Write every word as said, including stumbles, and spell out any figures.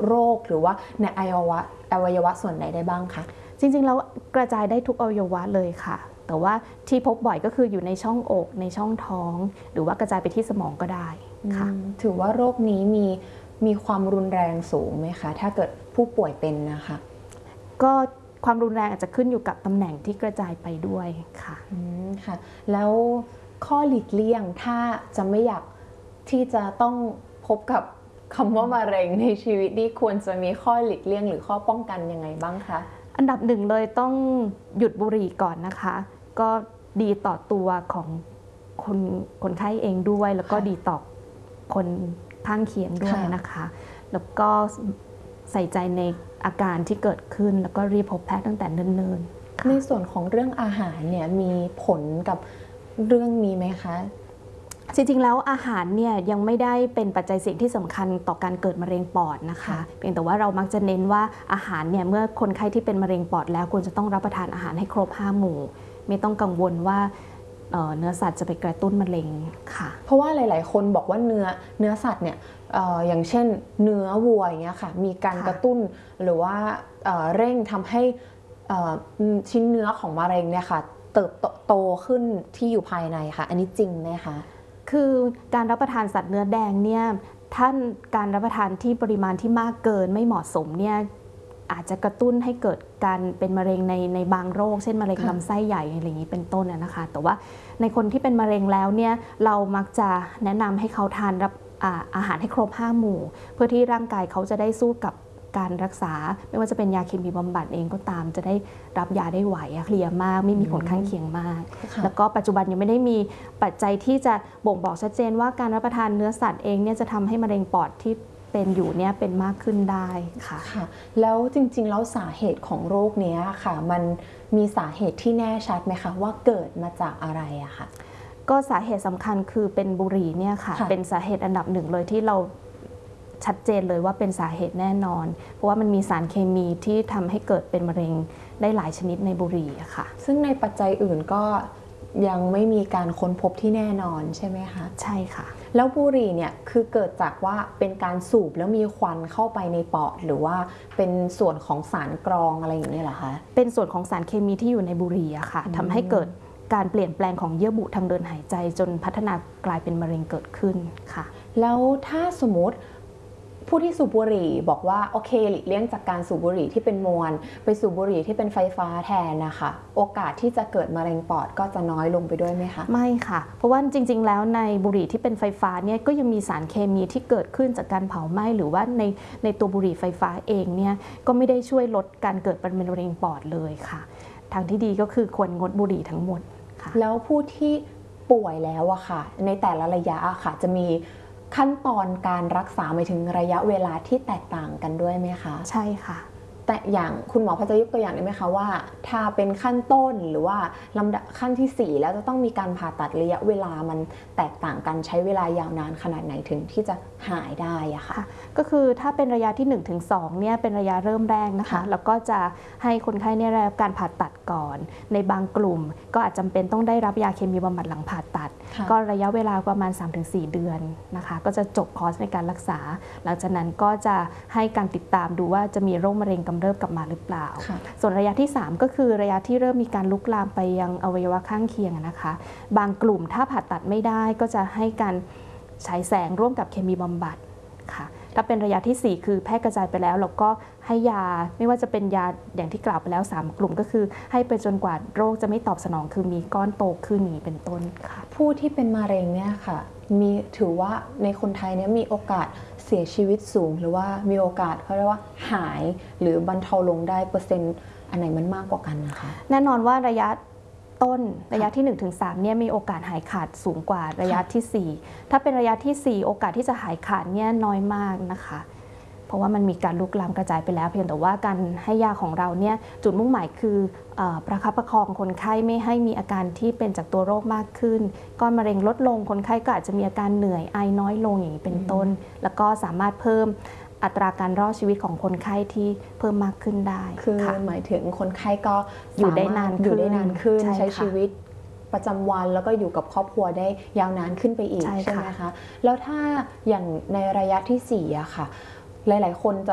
โรคหรือว่าในอวัยวะอวัยวะส่วนไหนได้บ้างคะจริงๆแล้วกระจายได้ทุกอวัยวะเลยค่ะแต่ว่าที่พบบ่อยก็คืออยู่ในช่องอกในช่องท้องหรือว่ากระจายไปที่สมองก็ได้ค่ะถือว่าโรคนี้มีมีความรุนแรงสูงไหมคะถ้าเกิดผู้ป่วยเป็นนะคะก็ความรุนแรงอาจจะขึ้นอยู่กับตำแหน่งที่กระจายไปด้วยค่ะอืมค่ะแล้วข้อหลีกเลี่ยงถ้าจะไม่อยากที่จะต้องพบกับคำว่ามะเร็งในชีวิตนี่ควรจะมีข้อหลีกเลี่ยงหรือข้อป้องกันยังไงบ้างคะอันดับหนึ่งเลยต้องหยุดบุหรี่ก่อนนะคะก็ดีต่อตัวของคนคนไข้เองด้วยแล้วก็ดีต่อคนข้างเคียงด้วยนะคะแล้วก็ใส่ใจในอาการที่เกิดขึ้นแล้วก็รีบพบแพทย์ตั้งแต่เนิ่นๆในส่วนของเรื่องอาหารเนี่ยมีผลกับเรื่องนี้ไหมคะจริงๆแล้วอาหารเนี่ยยังไม่ได้เป็นปัจจัยเสี่ยงที่สำคัญต่อการเกิดมะเร็งปอดนะคะเพียงแต่ว่าเรามักจะเน้นว่าอาหารเนี่ยเมื่อคนไข้ที่เป็นมะเร็งปอดแล้วควรจะต้องรับประทานอาหารให้ครบห้าหมู่ไม่ต้องกังวลว่าเนื้อสัตว์จะไปกระตุ้นมะเร็งค่ะเพราะว่าหลายๆคนบอกว่าเนื้อเนื้อสัตว์เนี่ย อ, อย่างเช่นเนื้อวัวอย่างเงี้ยค่ะมีการกระตุ้นหรือว่าเร่งทำให้ชิ้นเนื้อของมะเร็งเนี่ยค่ะเติบโตขึ้นที่อยู่ภายในค่ะอันนี้จริงไหมคะคือการรับประทานสัตว์เนื้อแดงเนี่ยท่านการรับประทานที่ปริมาณที่มากเกินไม่เหมาะสมเนี่ยอาจจะกระตุ้นให้เกิดการเป็นมะเร็งในในบางโรคเช่นมะเร็งลำไส้ใหญ่อะไรอย่างนี้เป็นต้นนะคะแต่ว่าในคนที่เป็นมะเร็งแล้วเนี่ยเรามักจะแนะนำให้เขาทานรับอาอาหารให้ครบห้าหมู่เพื่อที่ร่างกายเขาจะได้สู้กับการรักษาไม่ว่าจะเป็นยาเคมีบำบัดเองก็ตามจะได้รับยาได้ไหวเคลียร์มากไม่มีผลข้างเคียงมากแล้วก็ปัจจุบันยังไม่ได้มีปัจจัยที่จะบ่งบอกชัดเจนว่าการรับประทานเนื้อสัตว์เองเนี่ยจะทำให้มะเร็งปอดที่เป็นอยู่เนี่ยเป็นมากขึ้นได้ค่ะแล้วจริงๆแล้วสาเหตุของโรคนี้ค่ะมันมีสาเหตุที่แน่ชัดไหมคะว่าเกิดมาจากอะไรอะค่ะก็สาเหตุสำคัญคือเป็นบุหรี่เนี่ยค่ะเป็นสาเหตุอันดับหนึ่งเลยที่เราชัดเจนเลยว่าเป็นสาเหตุแน่นอนเพราะว่ามันมีสารเคมีที่ทำให้เกิดเป็นมะเร็งได้หลายชนิดในบุหรี่ค่ะซึ่งในปัจจัยอื่นก็ยังไม่มีการค้นพบที่แน่นอนใช่ไหมคะใช่ค่ะแล้วบุหรี่เนี่ยคือเกิดจากว่าเป็นการสูบแล้วมีควันเข้าไปในปอดหรือว่าเป็นส่วนของสารกรองอะไรอย่างนี้เหรอคะเป็นส่วนของสารเคมีที่อยู่ในบุหรี่อะค่ะทำให้เกิดการเปลี่ยนแปลงของเยื่อบุทางเดินหายใจจนพัฒนากลายเป็นมะเร็งเกิดขึ้นค่ะแล้วถ้าสมมติผู้ที่สูบบุหรี่บอกว่าโอเคหลีกเลี่ยงจากการสูบบุหรี่ที่เป็นมวลไปสูบบุหรี่ที่เป็นไฟฟ้าแทนนะคะโอกาสที่จะเกิดมะเร็งปอดก็จะน้อยลงไปด้วยไหมคะไม่ค่ะเพราะว่าจริงๆแล้วในบุหรี่ที่เป็นไฟฟ้าเนี่ยก็ยังมีสารเคมีที่เกิดขึ้นจากการเผาไหม้หรือว่าในในตัวบุหรี่ไฟฟ้าเองเนี่ยก็ไม่ได้ช่วยลดการเกิดเป็นมะเร็งปอดเลยค่ะทางที่ดีก็คือควรงดบุหรี่ทั้งหมดค่ะแล้วผู้ที่ป่วยแล้วอะค่ะในแต่ละระยะอะค่ะจะมีขั้นตอนการรักษาหมายถึงระยะเวลาที่แตกต่างกันด้วยไหมคะใช่ค่ะแต่อย่างคุณหมอพอจะยกตัวอย่างได้ไหมคะว่าถ้าเป็นขั้นต้นหรือว่าลำดับขั้นที่สี่แล้วจะต้องมีการผ่าตัดระยะเวลามันแตกต่างกันใช้เวลายาวนานขนาดไหนถึงที่จะหายได้อะค่ะก็คือถ้าเป็นระยะที่ หนึ่งถึงสอง เนี่ยเป็นระยะเริ่มแรกนะคะแล้วก็จะให้คนไข้เนี่ยได้รับการผ่าตัดก่อนในบางกลุ่มก็อาจจำเป็นต้องได้รับยาเคมีบำบัดหลังผ่าตัดก็ระยะเวลาประมาณ สามถึงสี่ เดือนนะคะก็จะจบคอร์สในการรักษาหลังจากนั้นก็จะให้การติดตามดูว่าจะมีโรคมะเร็งกำเริบกลับมาหรือเปล่าส่วนระยะที่สามก็คือระยะที่เริ่มมีการลุกลามไปยังอวัยวะข้างเคียงนะคะบางกลุ่มถ้าผ่าตัดไม่ได้ก็จะให้การฉายแสงร่วมกับเคมีบำบัดค่ะถ้าเป็นระยะที่สี่คือแพร่กระจายไปแล้วเราก็ให้ยาไม่ว่าจะเป็นยาอย่างที่กล่าวไปแล้วสามกลุ่มก็คือให้ไปจนกว่าโรคจะไม่ตอบสนองคือมีก้อนโตขึ้นนี้เป็นต้นค่ะผู้ที่เป็นมะเร็งเนี่ยค่ะมีถือว่าในคนไทยเนี่ยมีโอกาสเสียชีวิตสูงหรือว่ามีโอกาสเขาเรียกว่าหายหรือบรรเทาลงได้เปอร์เซ็นต์อันไหนมันมากกว่ากันนะคะแน่นอนว่าระยะต้นระยะที่ หนึ่งถึงสาม เนี่ยมีโอกาสหายขาดสูงกว่าระยะที่สี่ถ้าเป็นระยะที่สี่โอกาสที่จะหายขาดเนี่ยน้อยมากนะคะเพราะว่ามันมีการลุกลามกระจายไปแล้วเพียงแต่ว่าการให้ยาของเราเนี่ยจุดมุ่งหมายคือประคับประคองคนไข้ไม่ให้มีอาการที่เป็นจากตัวโรคมากขึ้นก้อนมะเร็งลดลงคนไข้ก็อาจจะมีอาการเหนื่อยไอน้อยลงอย่างนี้เป็นต้นแล้วก็สามารถเพิ่มอัตราการรอดชีวิตของคนไข้ที่เพิ่มมากขึ้นได้คือหมายถึงคนไข้ก็อยู่ได้นานอยู่ได้นานขึ้นใช้ชีวิตประจำวันแล้วก็อยู่กับครอบครัวได้ยาวนานขึ้นไปอีกใช่ไหมคะแล้วถ้าอย่างในระยะที่สี่อะค่ะหลายๆคนจะ